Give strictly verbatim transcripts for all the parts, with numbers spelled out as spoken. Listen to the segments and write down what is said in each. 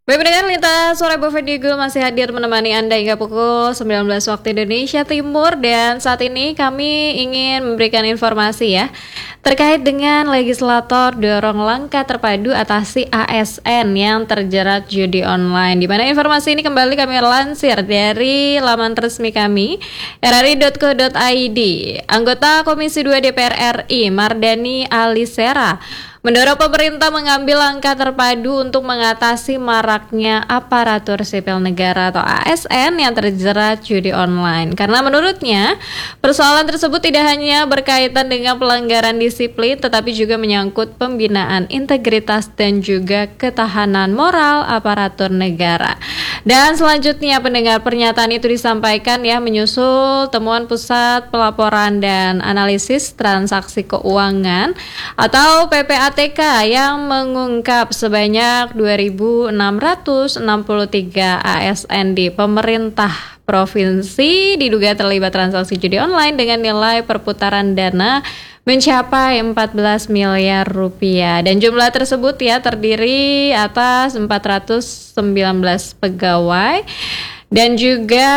Baik pendengar, Lintas Sore Buffet Digul masih hadir menemani Anda hingga pukul sembilan belas waktu Indonesia Timur. Dan saat ini kami ingin memberikan informasi ya terkait dengan legislator dorong langkah terpadu atasi A S N yang terjerat judi online. Di mana informasi ini kembali kami lansir dari laman resmi kami r r i dot co dot i d. Anggota Komisi dua D P R R I Mardani Alisera mendorong pemerintah mengambil langkah terpadu untuk mengatasi maraknya aparatur sipil negara atau A S N yang terjerat judi online. Karena menurutnya, persoalan tersebut tidak hanya berkaitan dengan pelanggaran disiplin, tetapi juga menyangkut pembinaan integritas dan juga ketahanan moral aparatur negara. Dan selanjutnya pendengar, pernyataan itu disampaikan ya menyusul temuan Pusat Pelaporan dan Analisis Transaksi Keuangan atau P P A T K yang mengungkap sebanyak dua ribu enam ratus enam puluh tiga A S N di pemerintah provinsi diduga terlibat transaksi judi online dengan nilai perputaran dana mencapai empat belas miliar rupiah. Dan jumlah tersebut ya terdiri atas empat ratus sembilan belas pegawai dan juga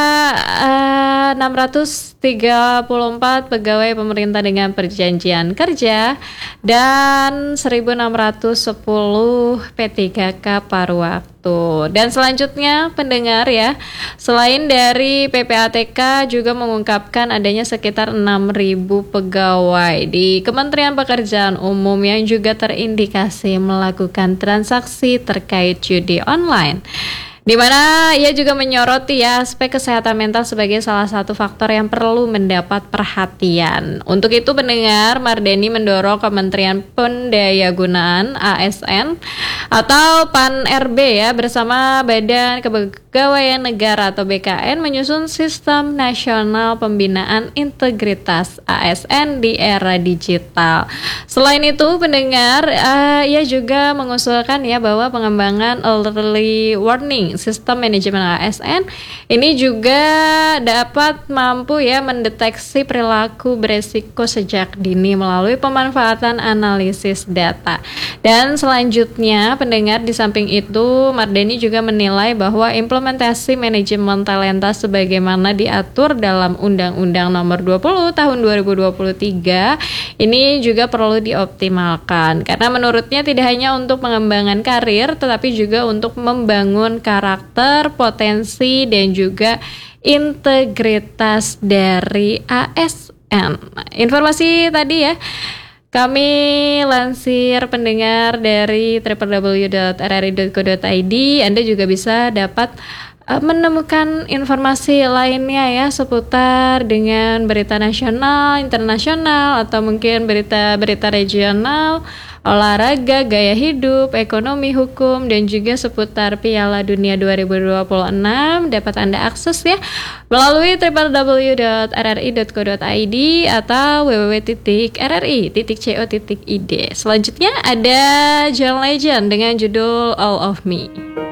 uh, enam ratus tiga puluh empat pegawai pemerintah dengan perjanjian kerja dan seribu enam ratus sepuluh P tiga K paruh waktu. Dan selanjutnya pendengar ya, selain dari P P A T K juga mengungkapkan adanya sekitar enam ribu pegawai di Kementerian Pekerjaan Umum yang juga terindikasi melakukan transaksi terkait judi online. Di mana ia juga menyoroti ya aspek kesehatan mental sebagai salah satu faktor yang perlu mendapat perhatian. Untuk itu pendengar, Mardani mendorong Kementerian Pendayagunaan A S N atau P A N R B ya bersama Badan Kepegawaian Negara atau B K N menyusun Sistem Nasional Pembinaan Integritas A S N di era digital. Selain itu pendengar, uh, ia juga mengusulkan ya bahwa pengembangan early warning sistem manajemen A S N ini juga dapat mampu ya mendeteksi perilaku beresiko sejak dini melalui pemanfaatan analisis data. Dan selanjutnya pendengar, di samping itu Mardani juga menilai bahwa implementasi manajemen talenta sebagaimana diatur dalam Undang-Undang Nomor dua puluh Tahun dua ribu dua puluh tiga ini juga perlu dioptimalkan karena menurutnya tidak hanya untuk pengembangan karir tetapi juga untuk membangun karakter, potensi dan juga integritas dari A S N. Informasi tadi ya kami lansir pendengar dari w w w dot r r i dot co dot i d. Anda juga bisa dapat uh, menemukan informasi lainnya ya seputar dengan berita nasional, internasional atau mungkin berita-berita regional, olahraga, gaya hidup, ekonomi, hukum, dan juga seputar Piala Dunia dua ribu dua puluh enam dapat Anda akses ya melalui w w w dot r r i dot co dot i d atau w w w titik r r i titik co titik i d. Selanjutnya ada John Legend dengan judul All of Me.